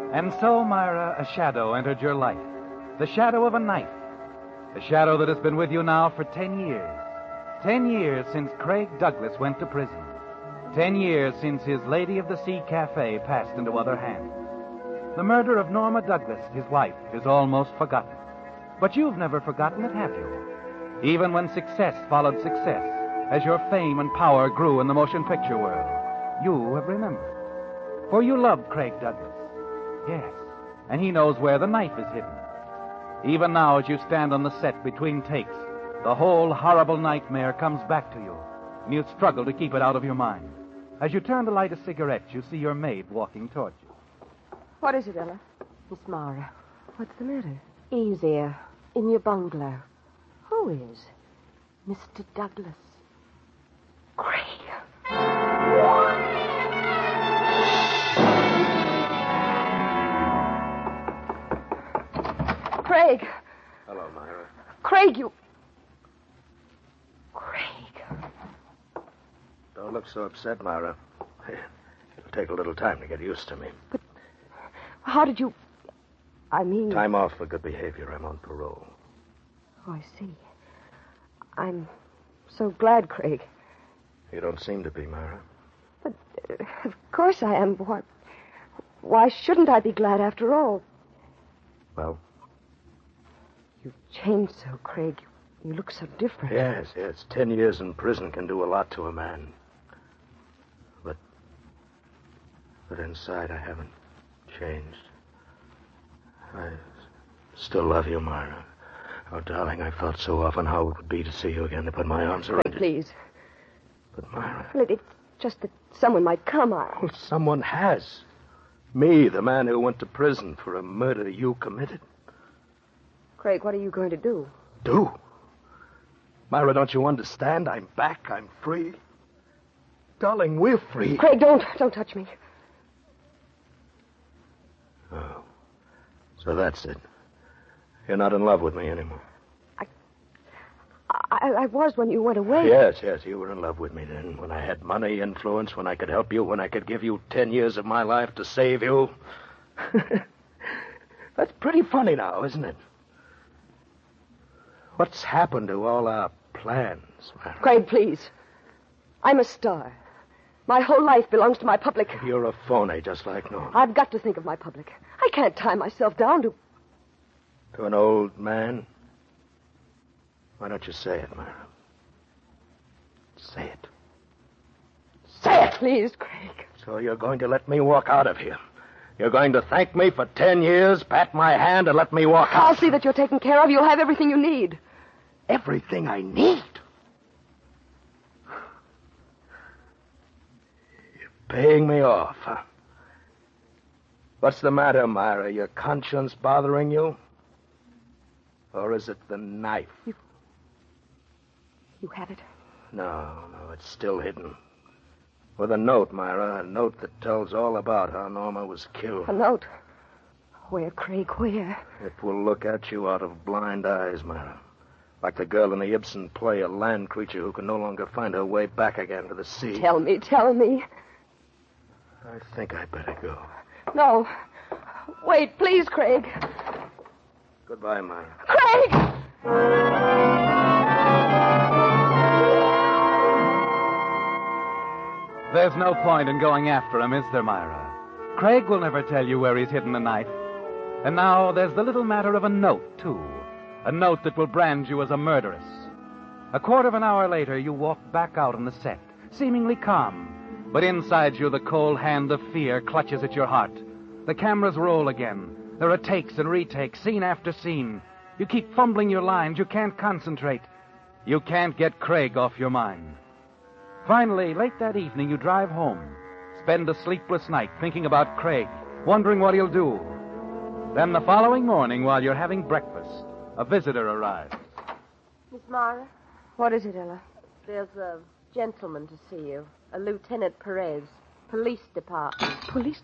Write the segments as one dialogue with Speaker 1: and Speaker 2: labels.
Speaker 1: And so, Myra, a shadow entered your life. The shadow of a knife. A shadow that has been with you now for 10 years. 10 years since Craig Douglas went to prison. 10 years since his Lady of the Sea Cafe passed into other hands. The murder of Norma Douglas, his wife, is almost forgotten. But you've never forgotten it, have you? Even when success followed success, as your fame and power grew in the motion picture world, you have remembered. For you loved Craig Douglas. Yes, and he knows where the knife is hidden. Even now, as you stand on the set between takes, the whole horrible nightmare comes back to you, and you struggle to keep it out of your mind. As you turn to light a cigarette, you see your maid walking towards you.
Speaker 2: What is it, Ella?
Speaker 3: Miss Mara.
Speaker 2: What's the matter?
Speaker 3: Easier. In your bungalow. Who is? Mr. Douglas.
Speaker 2: Craig. Craig.
Speaker 4: Hello, Myra.
Speaker 2: Craig, you... Craig.
Speaker 4: Don't look so upset, Myra. It'll take a little time to get used to me.
Speaker 2: But how did you... I mean...
Speaker 4: Time off for good behavior. I'm on parole.
Speaker 2: Oh, I see. I'm so glad, Craig.
Speaker 4: You don't seem to be, Myra.
Speaker 2: But, of course I am. Why shouldn't I be glad after all?
Speaker 4: Well?
Speaker 2: You've changed so, Craig. You look so different.
Speaker 4: Yes. 10 years in prison can do a lot to a man. But inside I haven't changed. I still love you, Myra. Oh, darling, I felt so often how it would be to see you again, to put my arms around you.
Speaker 2: Please.
Speaker 4: But, Myra...
Speaker 2: Well, it's just that someone might come.
Speaker 4: Well, someone has. Me, the man who went to prison for a murder you committed.
Speaker 2: Craig, what are you going to do?
Speaker 4: Do? Myra, don't you understand? I'm back. I'm free. Darling, we're free.
Speaker 2: Craig, don't touch me.
Speaker 4: Oh. So that's it. You're not in love with me anymore.
Speaker 2: I was when you went away.
Speaker 4: Yes, you were in love with me then. When I had money, influence, when I could help you, when I could give you 10 years of my life to save you. That's pretty funny now, isn't it? What's happened to all our plans, Myra?
Speaker 2: Craig, please. I'm a star. My whole life belongs to my public.
Speaker 4: You're a phony, just like Norma.
Speaker 2: I've got to think of my public. I can't tie myself down to...
Speaker 4: To an old man? Why don't you say it, Myra? Say it. Say it!
Speaker 2: Please, Craig.
Speaker 4: So you're going to let me walk out of here. You're going to thank me for 10 years, pat my hand, and let me walk out.
Speaker 2: I'll see that you're taken care of. You'll have everything you need.
Speaker 4: Everything I need? You're paying me off, huh? What's the matter, Myra? Your conscience bothering you? Or is it the knife?
Speaker 2: You have it?
Speaker 4: No, it's still hidden. With a note, Myra, a note that tells all about how Norma was killed.
Speaker 2: A note? Where, Craig, where?
Speaker 4: It will look at you out of blind eyes, Myra. Like the girl in the Ibsen play, a land creature who can no longer find her way back again to the sea.
Speaker 2: Tell me.
Speaker 4: I think I'd better go.
Speaker 2: No. Wait, please, Craig.
Speaker 4: Goodbye, Myra.
Speaker 2: Craig!
Speaker 1: There's no point in going after him, is there, Myra? Craig will never tell you where he's hidden the knife. And now there's the little matter of a note, too. A note that will brand you as a murderess. A quarter of an hour later, you walk back out on the set, seemingly calm. But inside you, the cold hand of fear clutches at your heart. The cameras roll again. There are takes and retakes, scene after scene. You keep fumbling your lines. You can't concentrate. You can't get Craig off your mind. Finally, late that evening, you drive home. Spend a sleepless night thinking about Craig, wondering what he'll do. Then the following morning, while you're having breakfast, a visitor arrives.
Speaker 3: Miss Mara?
Speaker 2: What is it, Ella?
Speaker 3: There's a gentleman to see you. A Lieutenant Perez. Police Department.
Speaker 2: Police?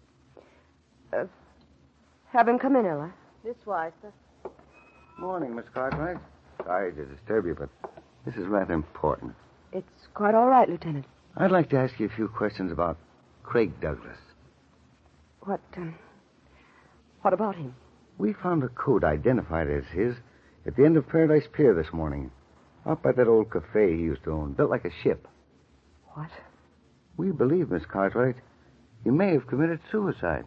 Speaker 2: Have him come in, Ella.
Speaker 3: This way, sir.
Speaker 5: Morning, Miss Cartwright. Sorry to disturb you, but this is rather important.
Speaker 2: It's quite all right, Lieutenant.
Speaker 5: I'd like to ask you a few questions about Craig Douglas.
Speaker 2: What about him?
Speaker 5: We found a coat identified as his at the end of Paradise Pier this morning. Up at that old cafe he used to own, built like a ship.
Speaker 2: What?
Speaker 5: We believe, Miss Cartwright, he may have committed suicide.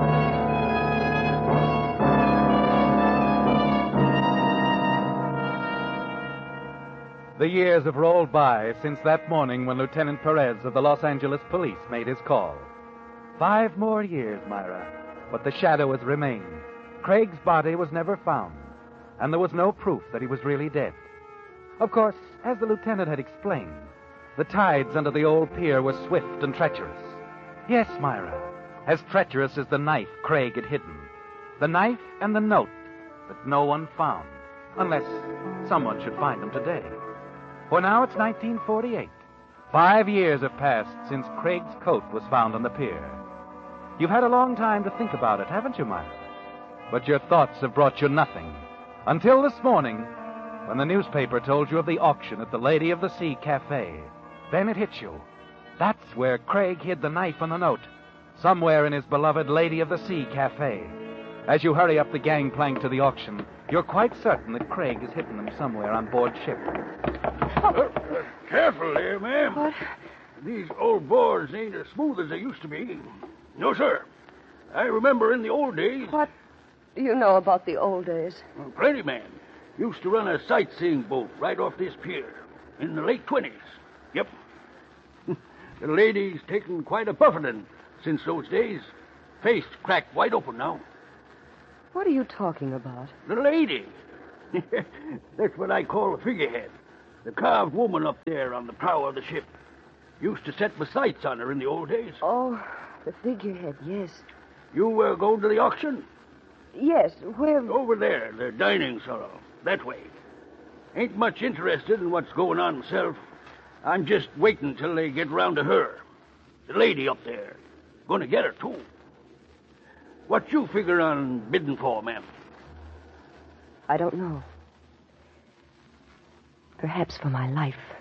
Speaker 1: The years have rolled by since that morning when Lieutenant Perez of the Los Angeles Police made his call. 5 more years, Myra, but the shadow has remained. Craig's body was never found, and there was no proof that he was really dead. Of course, as the lieutenant had explained, the tides under the old pier were swift and treacherous. Yes, Myra, as treacherous as the knife Craig had hidden. The knife and the note that no one found, unless someone should find them today. For now it's 1948. 5 years have passed since Craig's coat was found on the pier. You've had a long time to think about it, haven't you, Myra? But your thoughts have brought you nothing. Until this morning, when the newspaper told you of the auction at the Lady of the Sea Cafe. Then it hit you. That's where Craig hid the knife and the note. Somewhere in his beloved Lady of the Sea Cafe. As you hurry up the gangplank to the auction, you're quite certain that Craig has hidden them somewhere on board ship.
Speaker 6: Careful there, ma'am.
Speaker 2: What?
Speaker 6: These old boards ain't as smooth as they used to be. No, sir. I remember in the old days...
Speaker 2: What do you know about the old days?
Speaker 6: Plenty, ma'am. Used to run a sightseeing boat right off this pier in the late 20s. Yep. The lady's taken quite a buffeting since those days. Face cracked wide open now.
Speaker 2: What are you talking about?
Speaker 6: The lady. That's what I call a figurehead. The carved woman up there on the prow of the ship. Used to set my sights on her in the old days.
Speaker 2: Oh, the figurehead, yes.
Speaker 6: You going to the auction?
Speaker 2: Yes, where...
Speaker 6: Over there, the dining salon. That way. Ain't much interested in what's going on myself. I'm just waiting till they get round to her. The lady up there. Gonna get her, too. What you figure on bidding for, ma'am?
Speaker 2: I don't know. Perhaps for my life.